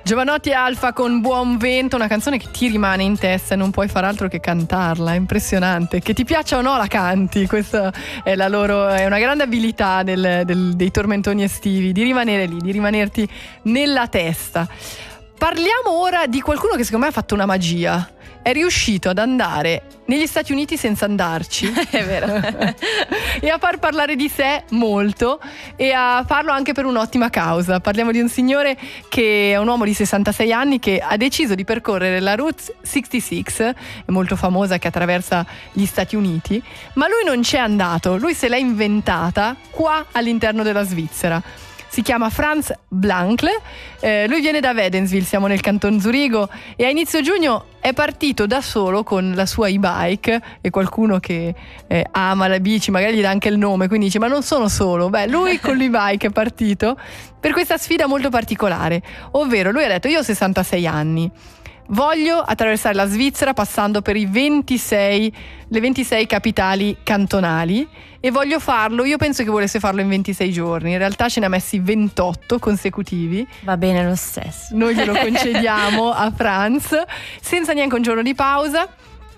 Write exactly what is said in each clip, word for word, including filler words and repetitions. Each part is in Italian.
Giovanotti Alfa con Buon Vento, una canzone che ti rimane in testa e non puoi far altro che cantarla, è impressionante. Che ti piaccia o no la canti, questa è la loro, è una grande abilità del, del, dei tormentoni estivi, di rimanere lì, di rimanerti nella testa. Parliamo ora di qualcuno che secondo me ha fatto una magia. È riuscito ad andare negli Stati Uniti senza andarci. È vero. E a far parlare di sé molto e a farlo anche per un'ottima causa. Parliamo di un signore che è un uomo di sessantasei anni che ha deciso di percorrere la Route sessantasei, è molto famosa, che attraversa gli Stati Uniti, ma lui non c'è andato, lui se l'è inventata qua all'interno della Svizzera. Si chiama Franz Blankl, eh, lui viene da Wädenswil, siamo nel canton Zurigo, e a inizio giugno è partito da solo con la sua e-bike, e qualcuno che eh, ama la bici magari gli dà anche il nome, quindi dice ma non sono solo. Beh, lui con l'e-bike è partito per questa sfida molto particolare, ovvero lui ha detto io ho sessantasei anni, voglio attraversare la Svizzera passando per i ventisei, le ventisei capitali cantonali, e voglio farlo, io penso che volesse farlo in ventisei giorni, in realtà ce ne ha messi ventotto consecutivi. Va bene lo stesso. Noi glielo concediamo a Franz, senza neanche un giorno di pausa.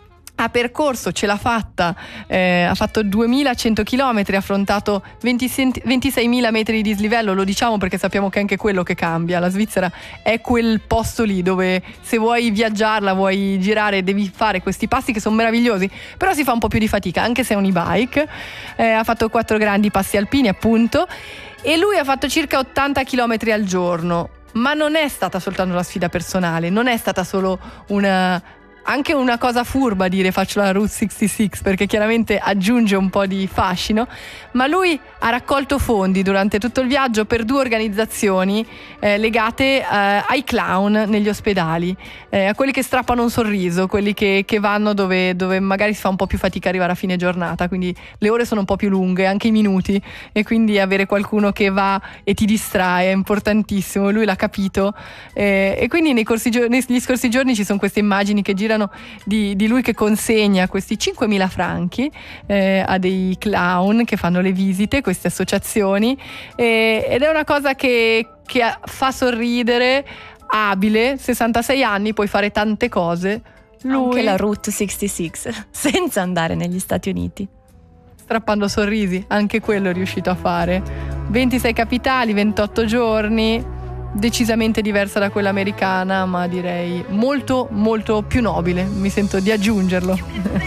Ha percorso, ce l'ha fatta, eh, ha fatto duemilacento chilometri, ha affrontato ventiseimila metri di dislivello, lo diciamo perché sappiamo che è anche quello che cambia. La Svizzera è quel posto lì dove se vuoi viaggiarla, vuoi girare, devi fare questi passi che sono meravigliosi, però si fa un po' più di fatica, anche se è un e-bike. Eh, ha fatto quattro grandi passi alpini appunto, e lui ha fatto circa ottanta chilometri al giorno, ma non è stata soltanto una sfida personale, non è stata solo una... anche una cosa furba dire faccio la Route sessantasei, perché chiaramente aggiunge un po' di fascino, ma lui ha raccolto fondi durante tutto il viaggio per due organizzazioni eh, legate eh, ai clown negli ospedali, eh, a quelli che strappano un sorriso, quelli che, che vanno dove, dove magari si fa un po' più fatica a arrivare a fine giornata, quindi le ore sono un po' più lunghe, anche i minuti, e quindi avere qualcuno che va e ti distrae è importantissimo. Lui l'ha capito, eh, e quindi nei corsi, negli scorsi giorni ci sono queste immagini che girano Di, di lui che consegna questi cinquemila franchi eh, a dei clown che fanno le visite, queste associazioni, eh, ed è una cosa che, che fa sorridere, abile, sessantasei anni, puoi fare tante cose. Lui, anche la Route sessantasei senza andare negli Stati Uniti, strappando sorrisi, anche quello è riuscito a fare. ventisei capitali, ventotto giorni, decisamente diversa da quella americana, ma direi molto molto più nobile, mi sento di aggiungerlo.